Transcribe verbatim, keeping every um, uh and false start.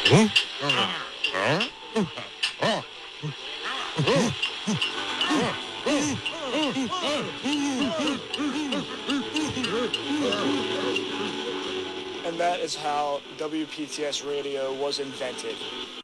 And that is how W P T S radio was invented.